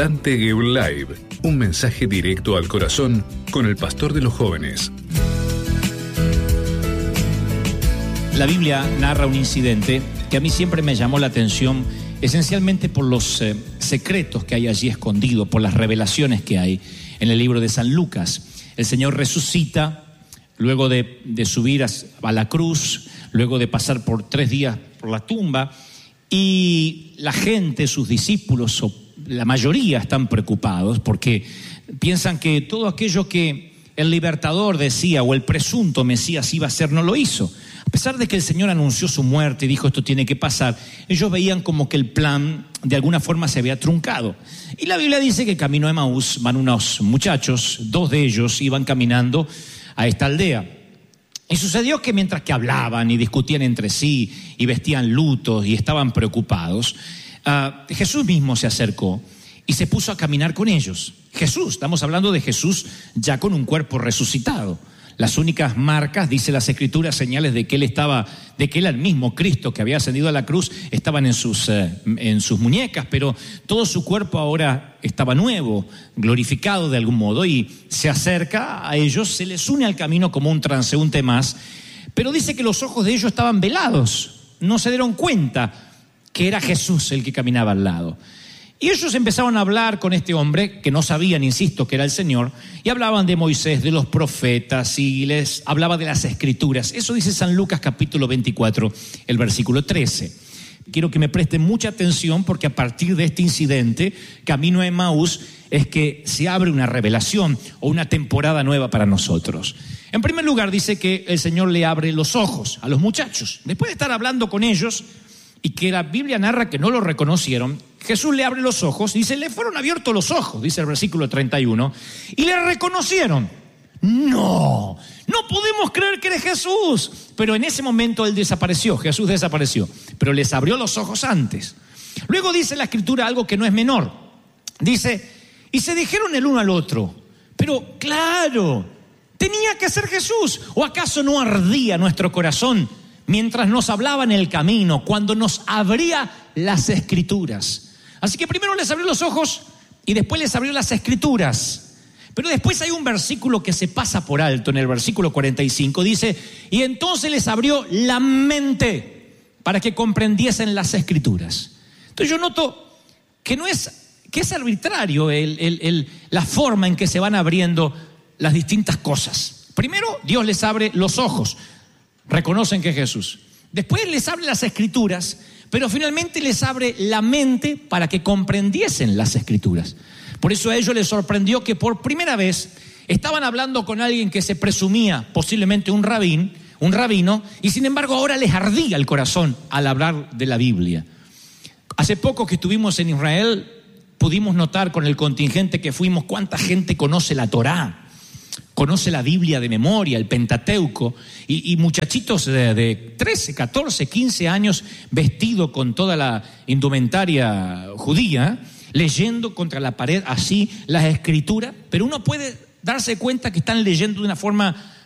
Dante Gebel Live, un mensaje directo al corazón con el pastor de los jóvenes. La Biblia narra un incidente que a mí siempre me llamó la atención, esencialmente por los secretos que hay allí escondidos, por las revelaciones que hay en el libro de San Lucas. El Señor resucita luego de subir a la cruz, luego de pasar por 3 días por la tumba, y la gente, sus discípulos, la mayoría están preocupados porque piensan que todo aquello que el libertador decía o el presunto Mesías iba a hacer no lo hizo. A pesar de que el Señor anunció su muerte y dijo esto tiene que pasar, ellos veían como que el plan de alguna forma se había truncado. Y la Biblia dice que camino a Emaús van unos muchachos, 2 de ellos iban caminando a esta aldea. Y sucedió que mientras que hablaban y discutían entre sí y vestían lutos y estaban preocupados, Jesús mismo se acercó y se puso a caminar con ellos. Jesús, estamos hablando de Jesús ya con un cuerpo resucitado. Las únicas marcas, dice las Escrituras, señales de que él era el mismo Cristo que había ascendido a la cruz, estaban en sus muñecas, pero todo su cuerpo ahora estaba nuevo, glorificado de algún modo, y se acerca a ellos, se les une al camino como un transeúnte más, pero dice que los ojos de ellos estaban velados, no se dieron cuenta que era Jesús el que caminaba al lado. Y ellos empezaron a hablar con este hombre, que no sabían, insisto, que era el Señor, y hablaban de Moisés, de los profetas, y les hablaba de las Escrituras. Eso dice San Lucas capítulo 24, el versículo 13. Quiero que me presten mucha atención porque a partir de este incidente, camino a Emaús, es que se abre una revelación o una temporada nueva para nosotros. En primer lugar, dice que el Señor le abre los ojos a los muchachos. Después de estar hablando con ellos, y que la Biblia narra que no lo reconocieron, Jesús le abre los ojos, dice, le fueron abiertos los ojos, dice el versículo 31, y le reconocieron. No podemos creer que eres Jesús. Pero en ese momento él desapareció, Jesús desapareció, pero les abrió los ojos antes. Luego dice la Escritura algo que no es menor. Dice, y se dijeron el uno al otro, pero claro, tenía que ser Jesús. ¿O acaso no ardía nuestro corazón mientras nos hablaba en el camino, cuando nos abría las Escrituras? Así que primero les abrió los ojos y después les abrió las Escrituras. Pero después hay un versículo que se pasa por alto, en el versículo 45, dice, y entonces les abrió la mente para que comprendiesen las Escrituras. Entonces yo noto que es arbitrario la forma en que se van abriendo las distintas cosas. Primero, Dios les abre los ojos. Reconocen que es Jesús. Después les abre las Escrituras, pero finalmente les abre la mente para que comprendiesen las Escrituras. Por eso a ellos les sorprendió que por primera vez estaban hablando con alguien que se presumía posiblemente un rabino, y sin embargo ahora les ardía el corazón al hablar de la Biblia. Hace poco que estuvimos en Israel, pudimos notar con el contingente que fuimos cuánta gente conoce la Torá, conoce la Biblia de memoria, el Pentateuco, y muchachitos de 13, 14, 15 años vestidos con toda la indumentaria judía, leyendo contra la pared así las Escrituras, pero uno puede darse cuenta que están leyendo de una forma